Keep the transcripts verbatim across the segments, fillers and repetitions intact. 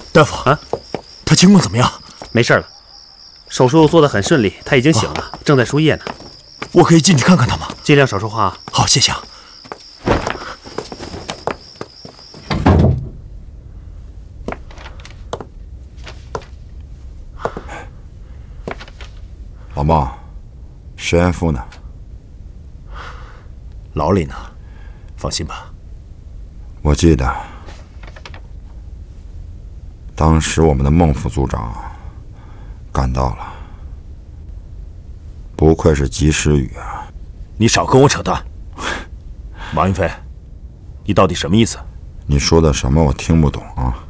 大夫啊，他情况怎么样？ 没事了，手术做得很顺利，他已经醒了，啊、正在输液呢。 我可以进去看看他吗？ 尽量少说话。 好，谢谢啊。 老孟，石元夫呢？ 牢里呢，放心吧。 我记得当时我们的孟副组长赶到了，不愧是及时雨啊！ 你少跟我扯淡，马云飞，你到底什么意思？ 你说的什么我听不懂啊！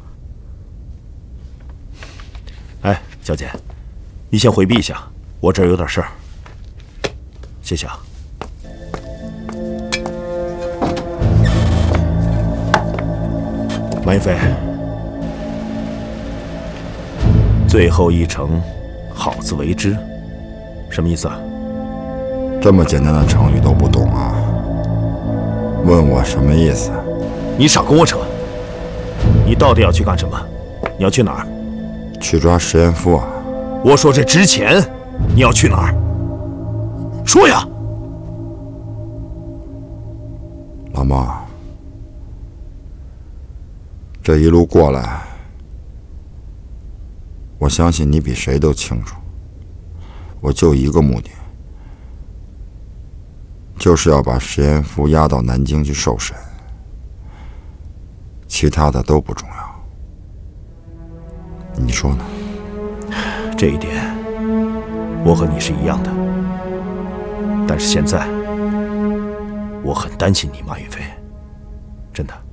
哎，小姐，你先回避一下，我这儿有点事儿。谢谢啊。马云飞，最后一程，好自为之，什么意思啊？ 这么简单的成语都不懂啊？问我什么意思？ 你少跟我扯！你到底要去干什么？你要去哪儿？ 去抓石元夫啊！ 我说这之前你要去哪儿？说呀！ 老孟，这一路过来，我相信你比谁都清楚，我就一个目的，就是要把石元夫押到南京去受审，其他的都不重要。你说呢？ 这一点，我和你是一样的。但是现在，我很担心你，马云飞，真的。